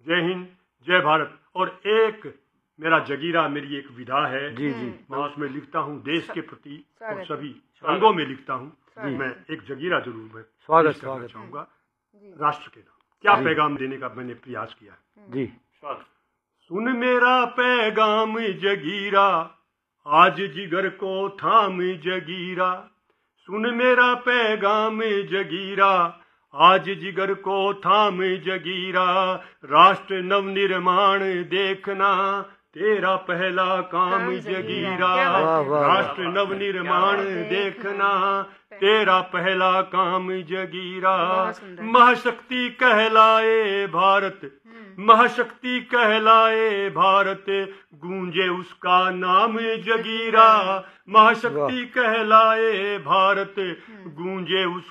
जय हिंद, जय भारत। और एक मेरा जगीरा, मेरी एक विधा है जी जी, मैं उसमें लिखता हूँ देश के प्रति और सभी रंगों में लिखता हूँ। मैं एक जगीरा जरूर मैं स्वागत करना चाहूँगा राष्ट्र के नाम। क्या पैगाम देने का मैंने प्रयास किया है जी। सुन मेरा पैगाम जगीरा, आज जिगर को थाम जगीरा। सुन मेरा पैगाम जगीरा, आज जिगर को थाम जगीरा। राष्ट्र नव निर्माण देखना तेरा पहला काम जगीरा। राष्ट्र नव निर्माण देखना तेरा पहला काम जगीरा। महाशक्ति कहलाए भारत, महाशक्ति कहलाए भारत, गूंजे उसका नाम जगीरा। महाशक्ति कहलाए भारत, गूंजे उस